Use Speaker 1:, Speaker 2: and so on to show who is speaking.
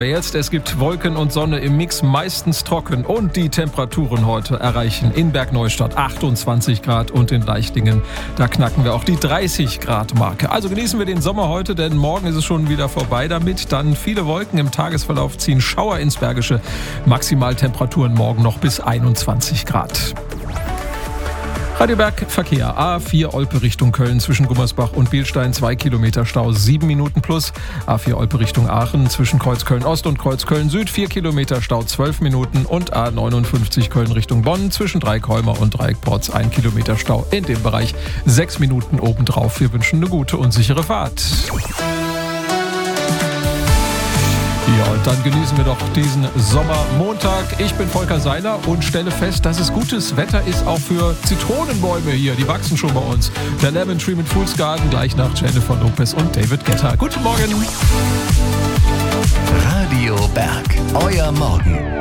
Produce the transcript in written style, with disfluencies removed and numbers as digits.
Speaker 1: Jetzt, es gibt Wolken und Sonne im Mix, meistens trocken und die Temperaturen heute erreichen in Bergneustadt 28 Grad und in Leichtingen, da knacken wir auch die 30 Grad Marke. Also genießen wir den Sommer heute, denn morgen ist es schon wieder vorbei damit. Dann viele Wolken im Tagesverlauf ziehen Schauer ins Bergische. Maximaltemperaturen morgen noch bis 21 Grad. Radioberg Verkehr. A4 Olpe Richtung Köln zwischen Gummersbach und Bielstein 2 Kilometer Stau 7 Minuten plus. A4 Olpe Richtung Aachen zwischen Kreuzköln Ost und Kreuzköln Süd 4 Kilometer Stau 12 Minuten. Und A59 Köln Richtung Bonn zwischen Dreieckholmer und Dreieckporz 1 Kilometer Stau in dem Bereich 6 Minuten obendrauf. Wir wünschen eine gute und sichere Fahrt. Ja, und dann genießen wir doch diesen Sommermontag. Ich bin Volker Seiler und stelle fest, dass es gutes Wetter ist auch für Zitronenbäume hier. Die wachsen schon bei uns. Der Lemon Tree mit Fool's Garden gleich nach Jennifer Lopez und David Guetta. Guten Morgen.
Speaker 2: Radio Berg, euer Morgen.